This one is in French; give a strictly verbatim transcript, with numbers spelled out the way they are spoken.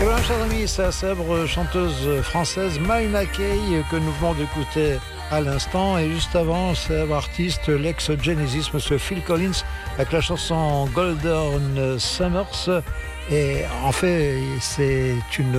Et bien, chers amis, c'est la célèbre chanteuse française Mai McKay que nous venons d'écouter à l'instant. Et juste avant, célèbre artiste, l'ex-Genesis, monsieur Phil Collins, avec la chanson Golden Summers. Et en fait, c'est une